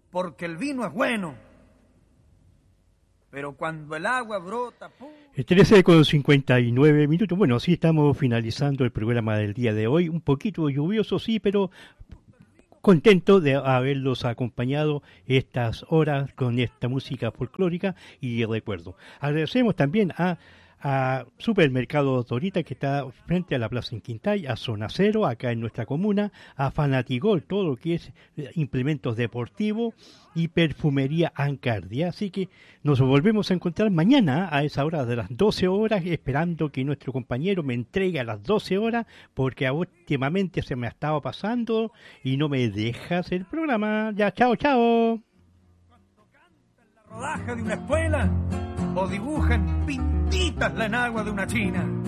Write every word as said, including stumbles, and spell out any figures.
porque el vino es bueno. Pero cuando el agua brota... ¡pum! trece con cincuenta y nueve minutos. Bueno, sí, estamos finalizando el programa del día de hoy. Un poquito lluvioso, sí, pero contento de haberlos acompañado estas horas con esta música folclórica y recuerdo. Agradecemos también a... a Supermercado Dorita, que está frente a la Plaza Inquintay, a Zona Cero, acá en nuestra comuna, a Fanatigol, todo lo que es implementos deportivos y perfumería Ancardia. Así que nos volvemos a encontrar mañana a esa hora de las doce horas, esperando que nuestro compañero me entregue a las doce horas, porque últimamente se me ha estado pasando y no me deja hacer el programa. Ya, chao, chao. Rodaje de una espuela o dibujan pintitas la enagua de una china.